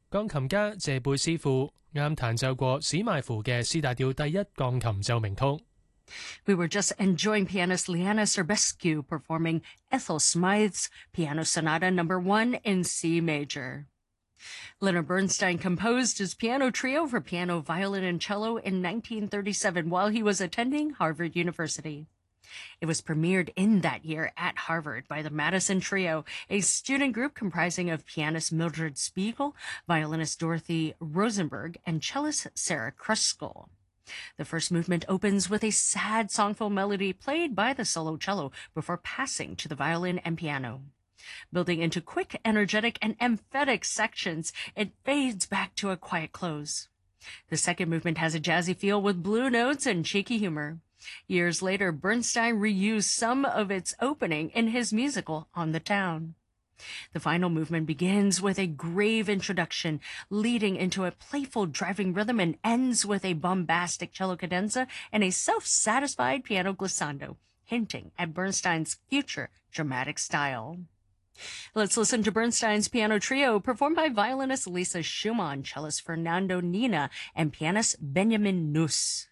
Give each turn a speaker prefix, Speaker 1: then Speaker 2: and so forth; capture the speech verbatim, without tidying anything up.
Speaker 1: 鋼琴家謝貝斯庫啱彈奏過史邁夫嘅 C 大調第一鋼琴奏鳴曲。
Speaker 2: We were just enjoying pianist Liana Serbescu performing Ethel Smythe's Piano Sonata Number One in C major. Leonard Bernstein composed his piano trio for piano, violin, and cello in nineteen thirty-seven while he was attending Harvard University. It was premiered in that year at Harvard by the Madison Trio, a student group comprising of pianist Mildred Spiegel, violinist Dorothy Rosenberg, and cellist Sarah Kruskal. The first movement opens with a sad, songful melody played by the solo cello before passing to the violin and piano. Building into quick, energetic, and emphatic sections, it fades back to a quiet close. The second movement has a jazzy feel with blue notes and cheeky humor. Years later, Bernstein reused some of its opening in his musical On the Town. The final movement begins with a grave introduction, leading into a playful driving rhythm and ends with a bombastic cello cadenza and a self-satisfied piano glissando, hinting at Bernstein's future dramatic style. Let's listen to Bernstein's piano trio performed by violinist Lisa Schumann, cellist Fernando Nina, and pianist Benjamin Nuss.